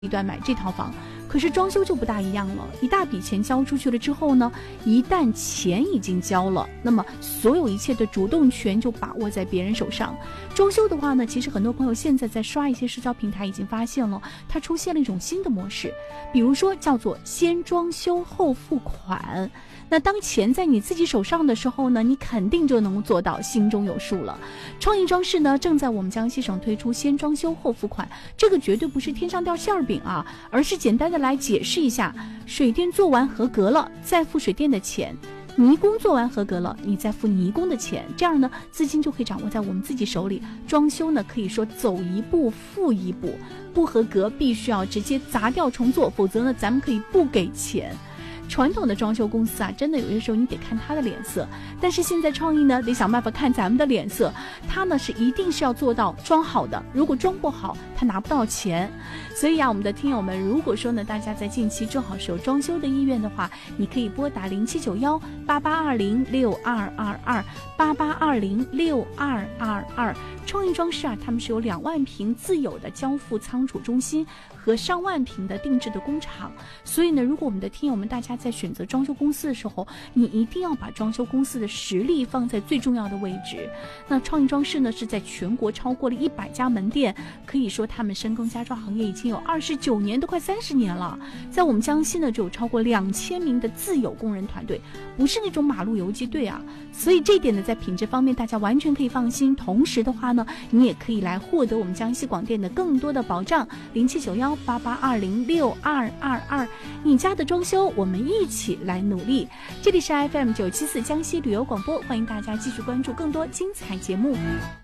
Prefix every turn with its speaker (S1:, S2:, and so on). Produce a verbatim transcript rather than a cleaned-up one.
S1: 一段买这套房。可是装修就不大一样了，一大笔钱交出去了之后呢，一旦钱已经交了，那么所有一切的主动权就把握在别人手上。装修的话呢，其实很多朋友现在在刷一些社交平台已经发现了，它出现了一种新的模式，比如说叫做先装修后付款。那当钱在你自己手上的时候呢，你肯定就能做到心中有数了。创意装饰呢，正在我们江西省推出先装修后付款，这个绝对不是天上掉馅儿饼啊，而是简单的来解释一下，水电做完合格了，再付水电的钱。泥工做完合格了，你再付泥工的钱，这样呢，资金就可以掌握在我们自己手里。装修呢，可以说走一步付一步，不合格必须要直接砸掉重做，否则呢，咱们可以不给钱。传统的装修公司啊，真的有些时候你得看他的脸色，但是现在创意呢，得想办法看咱们的脸色。他呢是一定是要做到装好的，如果装不好，他拿不到钱。所以啊，我们的听友们，如果说呢，大家在近期正好是有装修的意愿的话，你可以拨打零七九幺八八二零六二二二八八二零六二二二。创意装饰啊，他们是有两万平自有的交付仓储中心和上万平的定制的工厂。所以呢，如果我们的听友们大家在选择装修公司的时候，你一定要把装修公司的实力放在最重要的位置。那创意装饰呢，是在全国超过了一百家门店，可以说他们深耕家装行业已经有二十九年，都快三十年了。在我们江西呢，就有超过两千名的自有工人团队，不是那种马路游击队啊。所以这一点呢，在品质方面大家完全可以放心。同时的话呢，你也可以来获得我们江西广电的更多的保障。零七九幺八八二零六二二二，你家的装修，我们一起来努力。这里是 F M 九七四江西旅游广播，欢迎大家继续关注更多精彩节目。